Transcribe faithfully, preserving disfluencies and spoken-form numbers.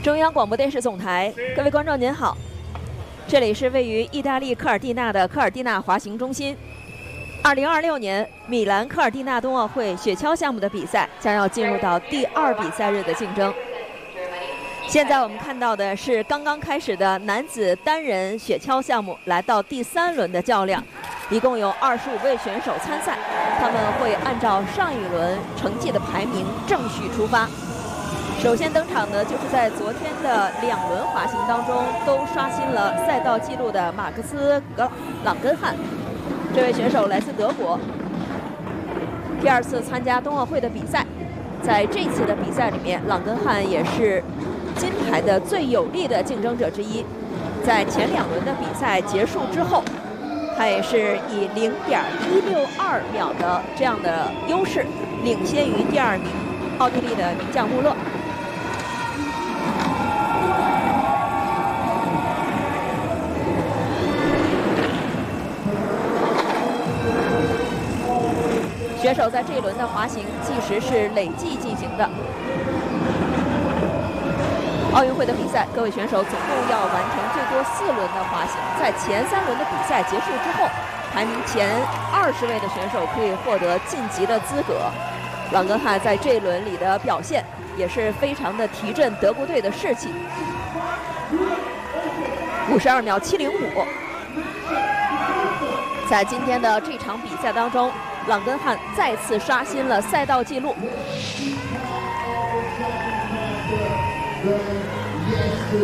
中央广播电视总台，各位观众您好，这里是位于意大利科尔蒂纳的科尔蒂纳滑行中心。二零二六年米兰科尔蒂纳冬奥会雪橇项目的比赛将要进入到第二比赛日的竞争。现在我们看到的是刚刚开始的男子单人雪橇项目，来到第三轮的较量，一共有二十五位选手参赛，他们会按照上一轮成绩的排名正序出发。首先登场的就是在昨天的两轮滑行当中都刷新了赛道纪录的马克思·格朗根汉，这位选手来自德国，第二次参加冬奥会的比赛，在这次的比赛里面，朗根汉也是金牌的最有力的竞争者之一。在前两轮的比赛结束之后，他也是以零点一六二秒的这样的优势领先于第二名奥地利的名将穆勒。选手在这一轮的滑行计时是累计进行的。奥运会的比赛，各位选手总共要完成最多四轮的滑行，在前三轮的比赛结束之后，排名前二十位的选手可以获得晋级的资格。朗根汉在这一轮里的表现也是非常的提振德国队的士气。五十二秒七零五，在今天的这场比赛当中，朗根汉再次刷新了赛道纪录。